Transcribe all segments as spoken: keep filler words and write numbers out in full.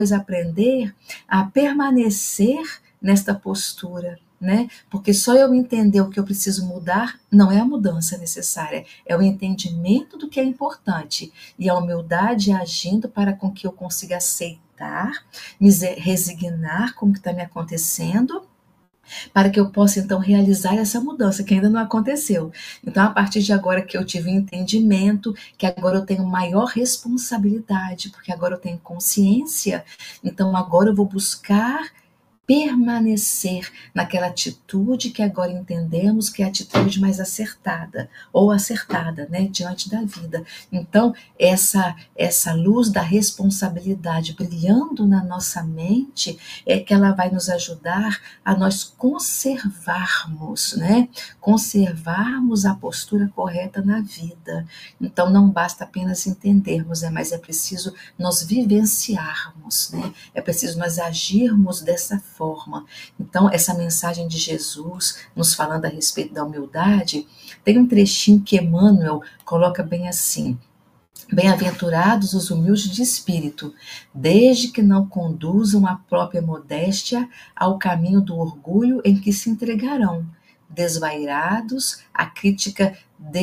aprender a permanecer nesta postura, né? Porque só eu entender o que eu preciso mudar não é a mudança necessária, é o entendimento do que é importante e a humildade agindo para com que eu consiga aceitar, me resignar com o que está me acontecendo, para que eu possa então realizar essa mudança que ainda não aconteceu. Então, a partir de agora que eu tive entendimento, que agora eu tenho maior responsabilidade, porque agora eu tenho consciência, então agora eu vou buscar permanecer naquela atitude que agora entendemos que é a atitude mais acertada, ou acertada, né, diante da vida. Então, essa, essa luz da responsabilidade brilhando na nossa mente é que ela vai nos ajudar a nós conservarmos, né, conservarmos a postura correta na vida. Então, não basta apenas entendermos, né, mas é preciso nós vivenciarmos, né, é preciso nós agirmos dessa forma. Forma. Então, essa mensagem de Jesus, nos falando a respeito da humildade, tem um trechinho que Emmanuel coloca bem assim: bem-aventurados os humildes de espírito, desde que não conduzam a própria modéstia ao caminho do orgulho em que se entregarão, desvairados à crítica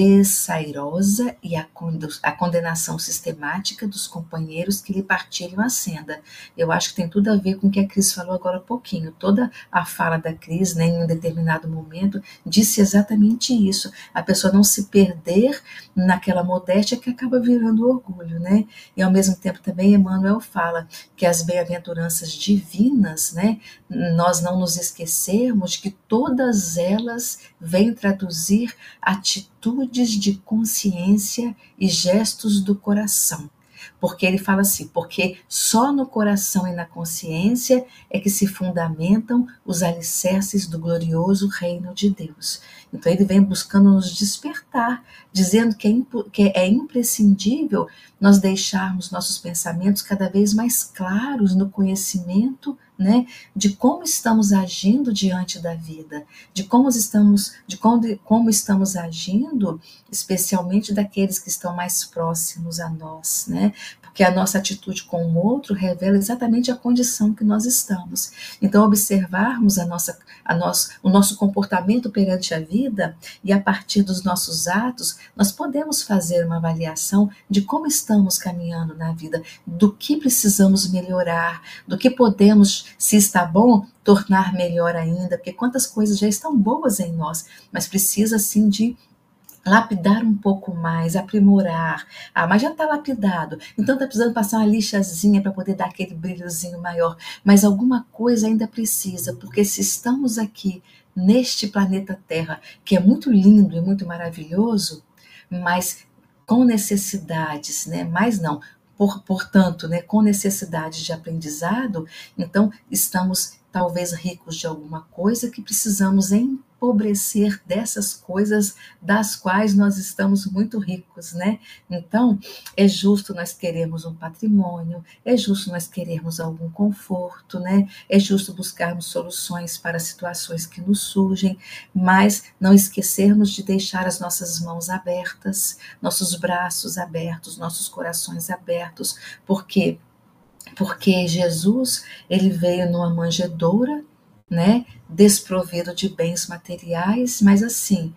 desairosa e à condenação sistemática dos companheiros que lhe partilham a senda. Eu acho que tem tudo a ver com o que a Cris falou agora há pouquinho. Toda a fala da Cris, né, em um determinado momento, disse exatamente isso. A pessoa não se perder naquela modéstia que acaba virando orgulho, né? E ao mesmo tempo também Emmanuel fala que as bem-aventuranças divinas, né, nós não nos esquecermos que todas elas vêm traduzir atitudes de consciência e gestos do coração. Porque ele fala assim, porque só no coração e na consciência é que se fundamentam os alicerces do glorioso reino de Deus. Então ele vem buscando nos despertar, dizendo que é, que é imprescindível nós deixarmos nossos pensamentos cada vez mais claros no conhecimento, né, de como estamos agindo diante da vida, de como estamos, de como, como estamos agindo, especialmente daqueles que estão mais próximos a nós, né? Porque a nossa atitude com o outro revela exatamente a condição que nós estamos. Então, observarmos a nossa, a nosso, o nosso comportamento perante a vida e a partir dos nossos atos, nós podemos fazer uma avaliação de como estamos caminhando na vida, do que precisamos melhorar, do que podemos, se está bom, tornar melhor ainda, porque quantas coisas já estão boas em nós, mas precisa sim de lapidar um pouco mais, aprimorar. Ah, mas já está lapidado, então está precisando passar uma lixazinha para poder dar aquele brilhozinho maior, mas alguma coisa ainda precisa, porque se estamos aqui neste planeta Terra, que é muito lindo e muito maravilhoso, mas com necessidades, né? Mas não, por, portanto, né, com necessidades de aprendizado, então estamos talvez ricos de alguma coisa que precisamos empobrecer dessas coisas das quais nós estamos muito ricos, né? Então, é justo nós queremos um patrimônio, é justo nós queremos algum conforto, né? É justo buscarmos soluções para situações que nos surgem, mas não esquecermos de deixar as nossas mãos abertas, nossos braços abertos, nossos corações abertos, porque Porque Jesus, ele veio numa manjedoura, né, desprovido de bens materiais, mas assim,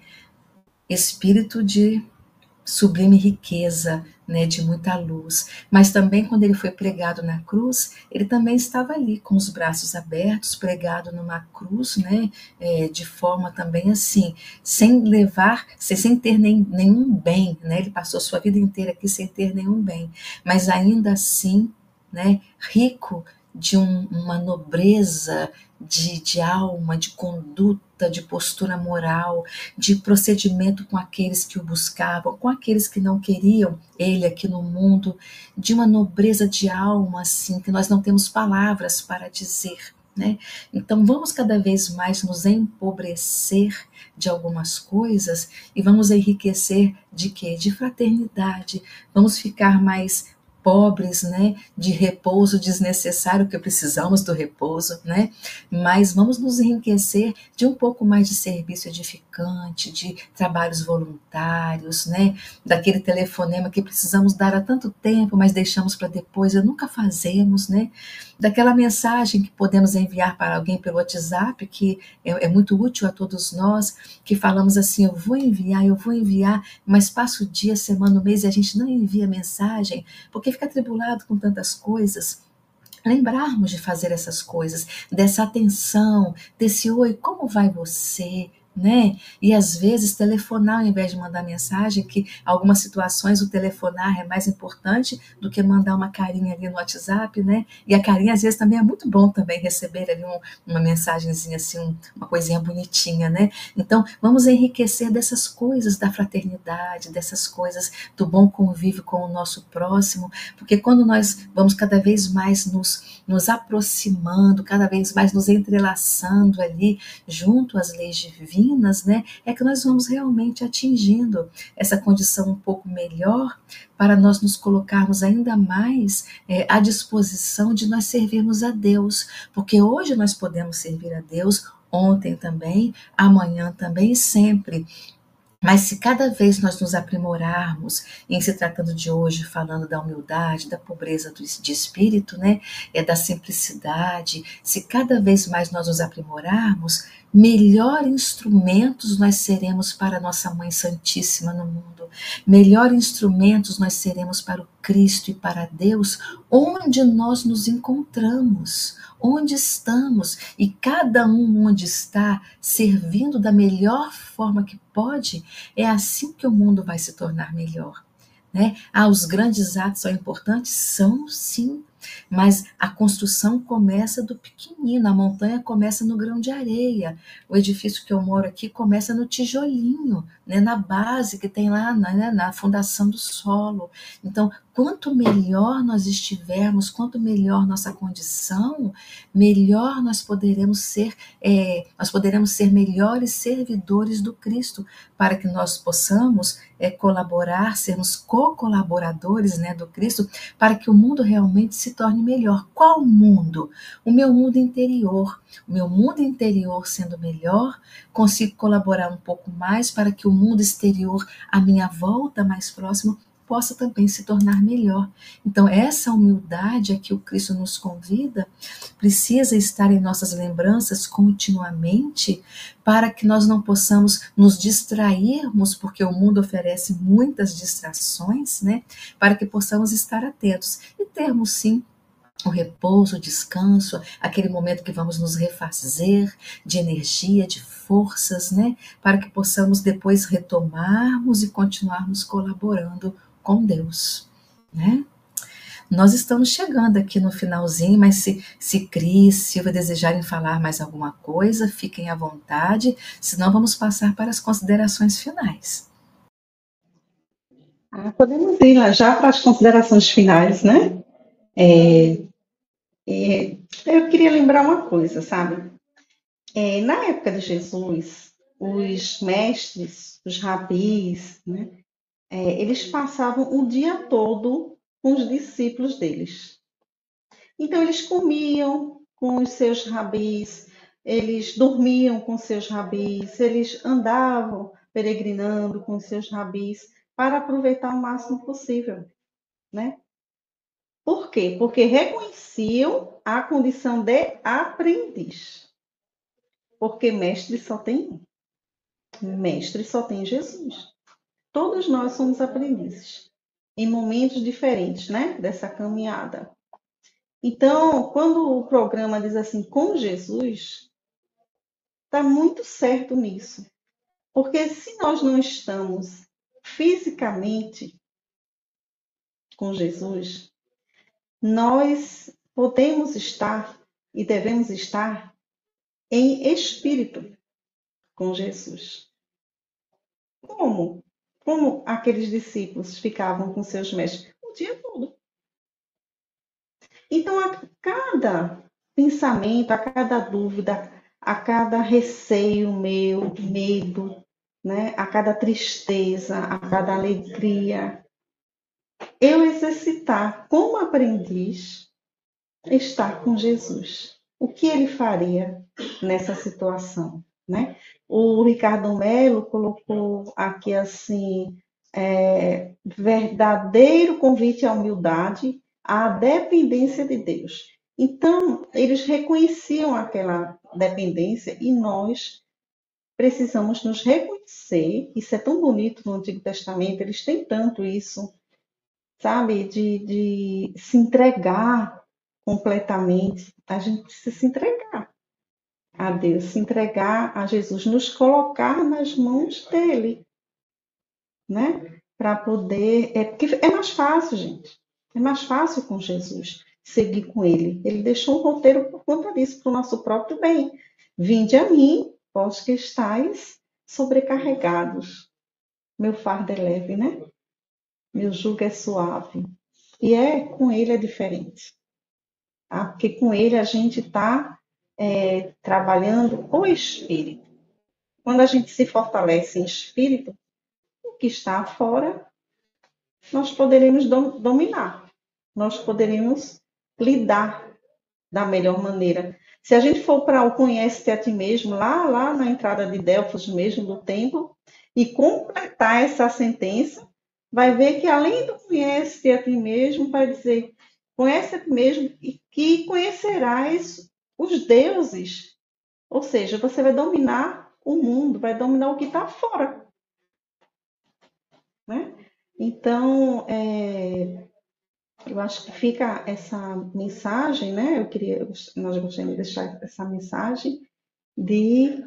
espírito de sublime riqueza, né, de muita luz. Mas também quando ele foi pregado na cruz, ele também estava ali com os braços abertos, pregado numa cruz, né, é, de forma também assim, sem levar, sem ter nem, nenhum bem, né, ele passou sua vida inteira aqui sem ter nenhum bem, mas ainda assim, né, rico de um, uma nobreza de, de alma, de conduta, de postura moral, de procedimento com aqueles que o buscavam, com aqueles que não queriam ele aqui no mundo, de uma nobreza de alma, assim, que nós não temos palavras para dizer, né? Então vamos cada vez mais nos empobrecer de algumas coisas e vamos enriquecer de quê? De fraternidade, vamos ficar mais pobres, né, de repouso desnecessário, que precisamos do repouso, né, mas vamos nos enriquecer de um pouco mais de serviço vacante, de trabalhos voluntários, né? Daquele telefonema que precisamos dar há tanto tempo, mas deixamos para depois e nunca fazemos, né? Daquela mensagem que podemos enviar para alguém pelo WhatsApp, que é, é muito útil a todos nós, que falamos assim, eu vou enviar, eu vou enviar, mas passa o dia, semana, o mês e a gente não envia mensagem, porque fica atribulado com tantas coisas. Lembrarmos de fazer essas coisas, dessa atenção, desse oi, como vai você? Né? E às vezes telefonar ao invés de mandar mensagem, que algumas situações o telefonar é mais importante do que mandar uma carinha ali no WhatsApp, né? E a carinha às vezes também é muito bom também receber ali um, uma mensagenzinha assim, um, uma coisinha bonitinha, né? Então vamos enriquecer dessas coisas da fraternidade, dessas coisas do bom convívio com o nosso próximo, porque quando nós vamos cada vez mais nos, nos aproximando, cada vez mais nos entrelaçando ali junto às leis divinas, né, é que nós vamos realmente atingindo essa condição um pouco melhor para nós nos colocarmos ainda mais é, à disposição de nós servirmos a Deus, porque hoje nós podemos servir a Deus, ontem também, amanhã também e sempre. Mas se cada vez nós nos aprimorarmos, em se tratando de hoje, falando da humildade, da pobreza de espírito, né, é da simplicidade, se cada vez mais nós nos aprimorarmos, melhor instrumentos nós seremos para a nossa Mãe Santíssima no mundo, melhor instrumentos nós seremos para o Cristo e para Deus, onde nós nos encontramos, onde estamos, e cada um onde está, servindo da melhor forma que pode, é assim que o mundo vai se tornar melhor. Né? Ah, os grandes atos são importantes? São, sim, mas a construção começa do pequenino, a montanha começa no grão de areia, o edifício que eu moro aqui começa no tijolinho, né, na base que tem lá, né, na fundação do solo. Então, quanto melhor nós estivermos, quanto melhor nossa condição, melhor nós poderemos ser, é, nós poderemos ser melhores servidores do Cristo, para que nós possamos é, colaborar, sermos co-colaboradores, né, do Cristo, para que o mundo realmente se torne melhor. Qual mundo? O meu mundo interior. O meu mundo interior sendo melhor, consigo colaborar um pouco mais para que o mundo exterior, à minha volta mais próximo, possa também se tornar melhor. Então, essa humildade a que o Cristo nos convida precisa estar em nossas lembranças continuamente, para que nós não possamos nos distrairmos, porque o mundo oferece muitas distrações, né? Para que possamos estar atentos e termos, sim, o repouso, o descanso, aquele momento que vamos nos refazer de energia, de forças, né? Para que possamos depois retomarmos e continuarmos colaborando com Deus, né? Nós estamos chegando aqui no finalzinho, mas se, se Cris, Silvia desejarem falar mais alguma coisa, fiquem à vontade, senão vamos passar para as considerações finais. Ah, podemos ir lá já para as considerações finais, né? É, é, eu queria lembrar uma coisa, sabe? É, na época de Jesus, os mestres, os rabis, né? É, eles passavam o dia todo com os discípulos deles. Então, eles comiam com os seus rabis, eles dormiam com seus rabis, eles andavam peregrinando com seus rabis para aproveitar o máximo possível, né? Por quê? Porque reconheciam a condição de aprendiz. Porque mestre só tem um. Mestre só tem Jesus. Todos nós somos aprendizes, em momentos diferentes, né, dessa caminhada. Então, quando o programa diz assim, com Jesus, está muito certo nisso. Porque se nós não estamos fisicamente com Jesus, nós podemos estar e devemos estar em espírito com Jesus. Como? Como aqueles discípulos ficavam com seus mestres? O dia todo. Então, a cada pensamento, a cada dúvida, a cada receio meu, medo, né? A cada tristeza, a cada alegria, eu exercitar como aprendiz estar com Jesus. O que ele faria nessa situação, né? O Ricardo Melo colocou aqui assim, é, verdadeiro convite à humildade, à dependência de Deus. Então, eles reconheciam aquela dependência e nós precisamos nos reconhecer. Isso é tão bonito no Antigo Testamento, eles têm tanto isso, sabe? De, de se entregar completamente. A gente precisa se entregar a Deus, se entregar a Jesus, nos colocar nas mãos dele, né? Para poder. É, porque é mais fácil, gente. É mais fácil com Jesus seguir com ele. Ele deixou um roteiro por conta disso, para o nosso próprio bem. Vinde a mim, vós que estáis sobrecarregados. Meu fardo é leve, né? Meu jugo é suave. E é com ele é diferente. Tá? Porque com ele a gente está é, trabalhando o espírito. Quando a gente se fortalece em espírito, o que está fora, nós poderemos dominar. Nós poderemos lidar da melhor maneira. Se a gente for para o conhece-te a ti mesmo, lá, lá na entrada de Delfos mesmo, do templo, e completar essa sentença, vai ver que além do conhece-te a ti mesmo, vai dizer, conhece a ti mesmo e que conhecerás os deuses. Ou seja, você vai dominar o mundo, vai dominar o que está fora. Né? Então, é, eu acho que fica essa mensagem, né? Eu queria, nós gostaríamos de deixar essa mensagem de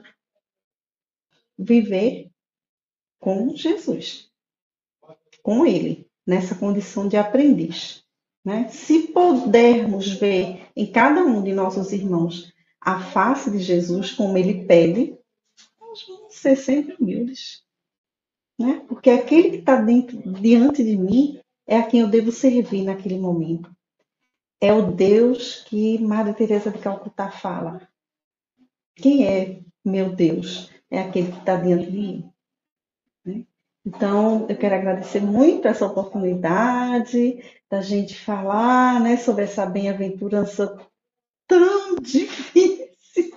viver com Jesus, com Ele, nessa condição de aprendiz. Né? Se pudermos ver em cada um de nossos irmãos a face de Jesus como Ele pede, nós vamos ser sempre humildes. Né? Porque aquele que está diante de mim é a quem eu devo servir naquele momento. É o Deus que Madre Teresa de Calcutá fala. Quem é meu Deus? É aquele que está diante de mim. Né? Então, eu quero agradecer muito essa oportunidade da gente falar, né, sobre essa bem-aventurança tão difícil.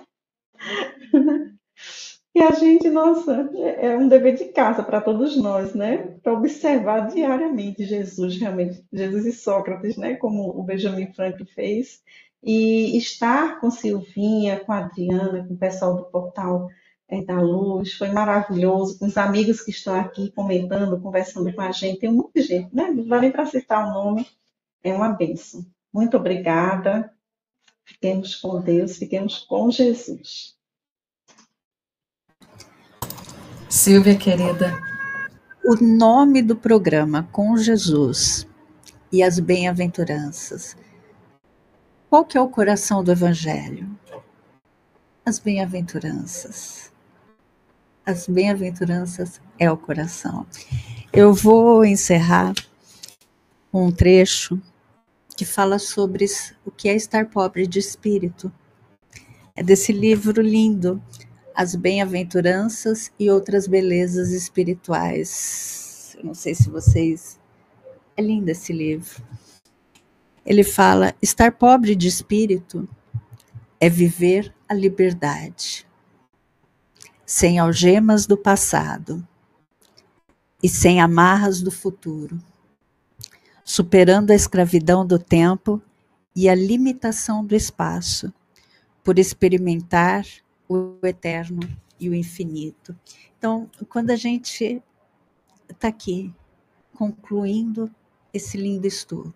E a gente, nossa, é um dever de casa para todos nós, né? Para observar diariamente Jesus, realmente, Jesus e Sócrates, né? Como o Benjamin Franklin fez. E estar com Silvinha, com a Adriana, com o pessoal do Portal é, da Luz, foi maravilhoso, com os amigos que estão aqui comentando, conversando com a gente. Tem muita gente, né? Não dá nem para citar o nome, é uma bênção. Muito obrigada. Fiquemos com Deus, fiquemos com Jesus. Silvia, querida. O nome do programa, Com Jesus e as Bem-aventuranças. Qual que é o coração do Evangelho? As bem-aventuranças. As bem-aventuranças é o coração. Eu vou encerrar com um trecho que fala sobre o que é estar pobre de espírito. É desse livro lindo, As Bem-aventuranças e Outras Belezas Espirituais. Eu não sei se vocês... É lindo esse livro. Ele fala, estar pobre de espírito é viver a liberdade, sem algemas do passado e sem amarras do futuro, superando a escravidão do tempo e a limitação do espaço, por experimentar o eterno e o infinito. Então, quando a gente está aqui, concluindo esse lindo estudo,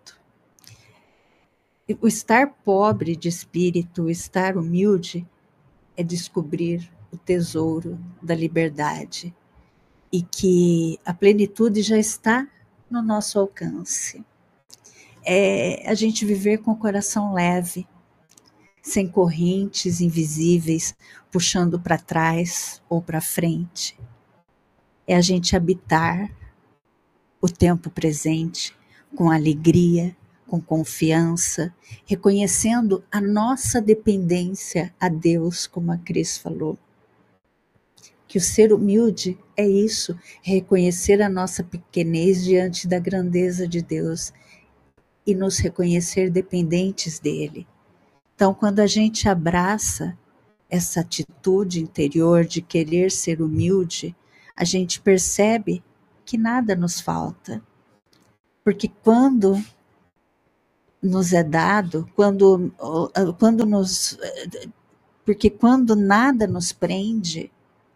o estar pobre de espírito, o estar humilde, é descobrir o tesouro da liberdade e que a plenitude já está no nosso alcance. É a gente viver com o coração leve, sem correntes invisíveis puxando para trás ou para frente. É a gente habitar o tempo presente com alegria, com confiança, reconhecendo a nossa dependência a Deus, como a Cris falou. Que o ser humilde é isso, reconhecer a nossa pequenez diante da grandeza de Deus e nos reconhecer dependentes dele. Então, quando a gente abraça essa atitude interior de querer ser humilde, a gente percebe que nada nos falta. Porque quando nos é dado, quando, quando nos, porque quando nada nos prende,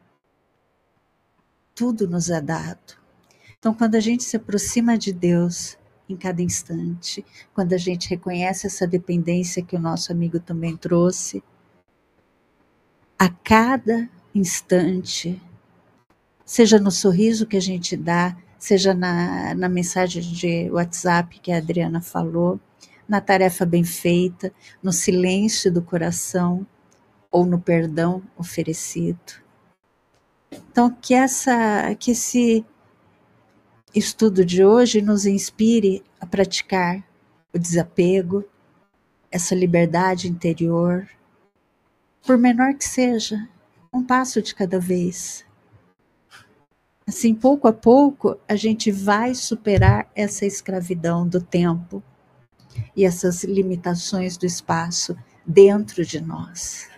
tudo nos é dado. Então, quando a gente se aproxima de Deus em cada instante, quando a gente reconhece essa dependência que o nosso amigo também trouxe, a cada instante, seja no sorriso que a gente dá, seja na, na mensagem de WhatsApp que a Adriana falou, na tarefa bem feita, no silêncio do coração ou no perdão oferecido. Então, que, essa, que esse estudo de hoje nos inspire a praticar o desapego, essa liberdade interior, por menor que seja, um passo de cada vez. Assim, pouco a pouco, a gente vai superar essa escravidão do tempo e essas limitações do espaço dentro de nós.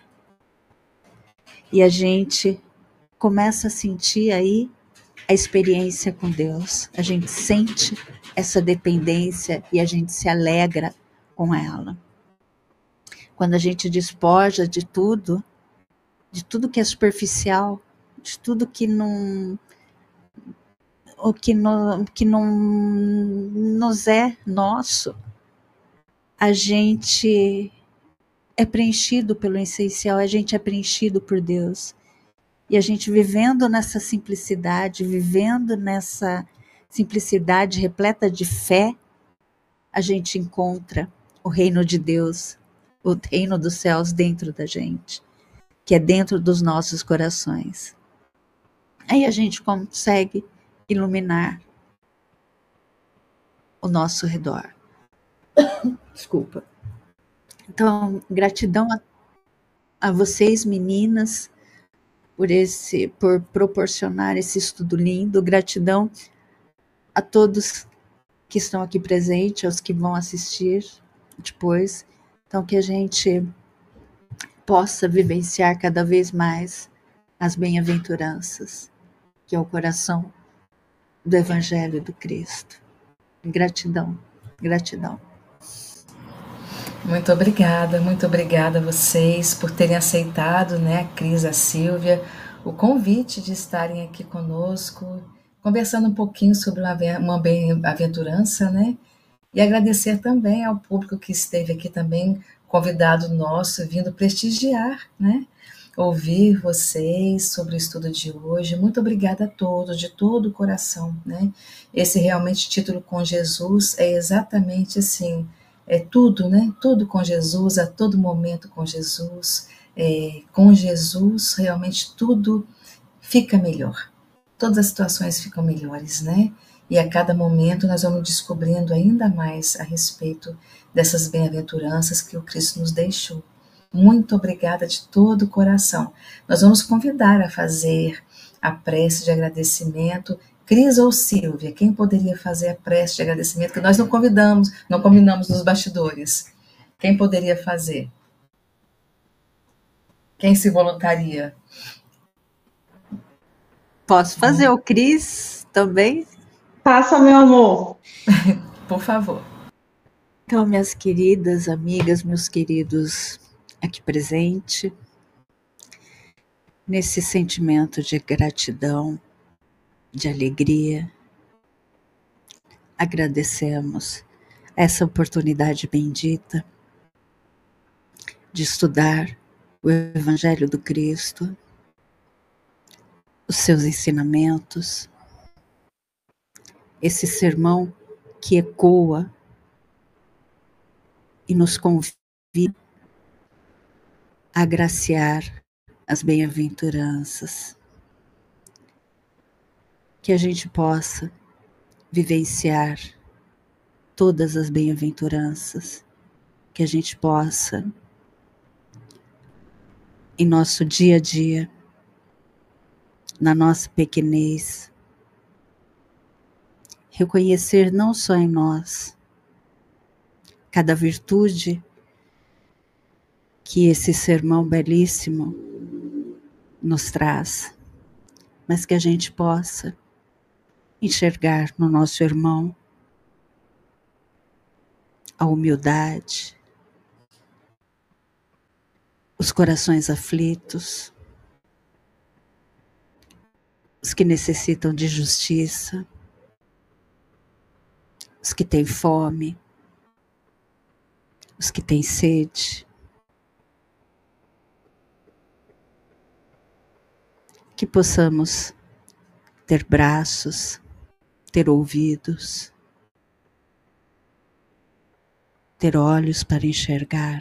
E a gente começa a sentir aí a experiência com Deus. A gente sente essa dependência e a gente se alegra com ela. Quando a gente despoja de tudo, de tudo que é superficial, de tudo que não, o que não, que não nos é nosso, a gente é preenchido pelo essencial, a gente é preenchido por Deus. E a gente vivendo nessa simplicidade, vivendo nessa simplicidade repleta de fé, a gente encontra o reino de Deus, o reino dos céus dentro da gente, que é dentro dos nossos corações. Aí a gente consegue iluminar o nosso redor. Desculpa. Então, gratidão a, a vocês, meninas, por, esse, por proporcionar esse estudo lindo. Gratidão a todos que estão aqui presentes, aos que vão assistir depois. Então, que a gente possa vivenciar cada vez mais as bem-aventuranças, que é o coração do Evangelho do Cristo. Gratidão, gratidão. Muito obrigada, muito obrigada a vocês por terem aceitado, né, a Cris, a Silvia, o convite de estarem aqui conosco, conversando um pouquinho sobre uma, uma bem-aventurança, né, e agradecer também ao público que esteve aqui também, convidado nosso, vindo prestigiar, né, ouvir vocês sobre o estudo de hoje. Muito obrigada a todos, de todo o coração, né, esse realmente título Com Jesus é exatamente assim, é tudo, né? Tudo com Jesus, a todo momento com Jesus. É, com Jesus, realmente tudo fica melhor. Todas as situações ficam melhores, né? E a cada momento nós vamos descobrindo ainda mais a respeito dessas bem-aventuranças que o Cristo nos deixou. Muito obrigada de todo o coração. Nós vamos convidar a fazer a prece de agradecimento. Cris ou Silvia, quem poderia fazer a prece de agradecimento? Que nós não convidamos, não combinamos nos bastidores. Quem poderia fazer? Quem se voluntaria? Posso fazer, hum. O Cris também? Faça, meu amor. Por favor. Então, minhas queridas amigas, meus queridos aqui presentes, nesse sentimento de gratidão, de alegria, agradecemos essa oportunidade bendita de estudar o Evangelho do Cristo, os seus ensinamentos, esse sermão que ecoa e nos convida a agraciar as bem-aventuranças. Que a gente possa vivenciar todas as bem-aventuranças, que a gente possa, em nosso dia a dia, na nossa pequenez, reconhecer não só em nós cada virtude que esse sermão belíssimo nos traz, mas que a gente possa enxergar no nosso irmão a humildade, os corações aflitos, os que necessitam de justiça, os que têm fome, os que têm sede. Que possamos ter braços, ter ouvidos, ter olhos para enxergar.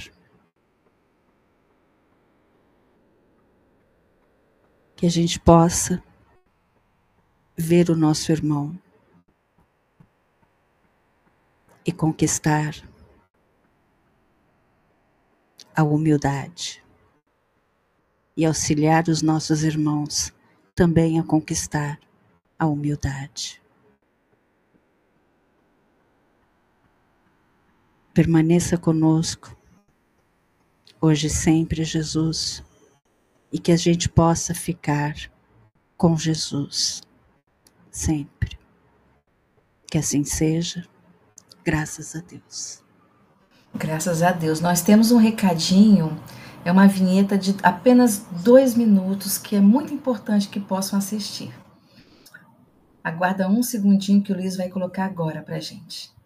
Que a gente possa ver o nosso irmão e conquistar a humildade e auxiliar os nossos irmãos também a conquistar a humildade. Permaneça conosco, hoje e sempre, Jesus, e que a gente possa ficar com Jesus, sempre. Que assim seja, graças a Deus. Graças a Deus. Nós temos um recadinho, é uma vinheta de apenas dois minutos, que é muito importante que possam assistir. Aguarda um segundinho que o Luiz vai colocar agora pra gente.